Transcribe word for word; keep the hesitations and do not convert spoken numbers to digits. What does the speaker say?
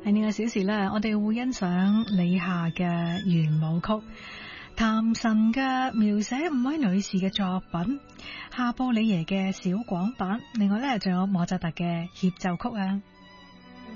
喺呢個小時呢，我哋會欣賞李夏嘅圓舞曲，譚臣嘅描寫五位女士嘅作品，夏布里耶嘅小廣版，另外呢，仲有莫扎特嘅協奏曲啊。